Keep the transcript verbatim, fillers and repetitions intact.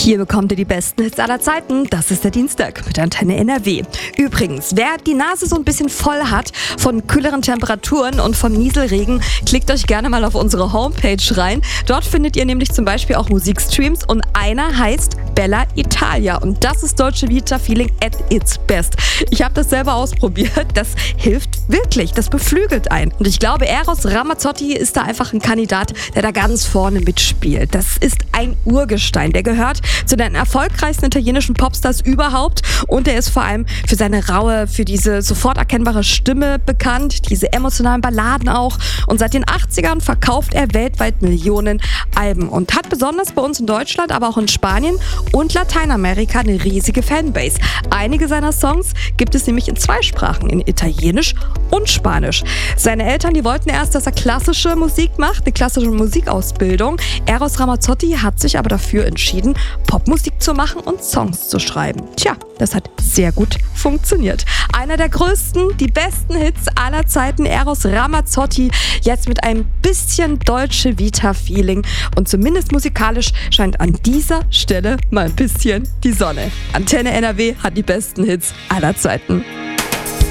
Hier bekommt ihr die besten Hits aller Zeiten. Das ist der Dienstag mit Antenne N R W. Übrigens, wer die Nase so ein bisschen voll hat von kühleren Temperaturen und vom Nieselregen, klickt euch gerne mal auf unsere Homepage rein. Dort findet ihr nämlich zum Beispiel auch Musikstreams und einer heißt Bella Italia. Und das ist Dolce Vita Feeling at its best. Ich habe das selber ausprobiert. Das hilft wirklich. Das beflügelt einen. Und ich glaube, Eros Ramazzotti ist da einfach ein Kandidat, der da ganz vorne mitspielt. Das ist ein Urgestein. Der gehört zu den erfolgreichsten italienischen Popstars überhaupt und er ist vor allem für seine raue, für diese sofort erkennbare Stimme bekannt, diese emotionalen Balladen auch, und seit den achtzigern verkauft er weltweit Millionen Alben und hat besonders bei uns in Deutschland, aber auch in Spanien und Lateinamerika eine riesige Fanbase. Einige seiner Songs gibt es nämlich in zwei Sprachen, in Italienisch und Spanisch. Seine Eltern, die wollten erst, dass er klassische Musik macht, eine klassische Musikausbildung. Eros Ramazzotti hat sich aber dafür entschieden, Popmusik zu machen und Songs zu schreiben. Tja, das hat sehr gut funktioniert. Einer der größten, die besten Hits aller Zeiten, Eros Ramazzotti, jetzt mit einem bisschen Dolce Vita Feeling und zumindest musikalisch scheint an dieser Stelle mal ein bisschen die Sonne. Antenne N R W hat die besten Hits aller Zeiten.